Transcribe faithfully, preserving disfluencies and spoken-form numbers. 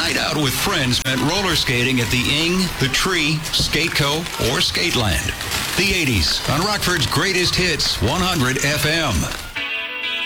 night out with friends at roller skating at the Ing, the Tree, Skateco, or Skateland. The eighties on Rockford's Greatest Hits one hundred F M.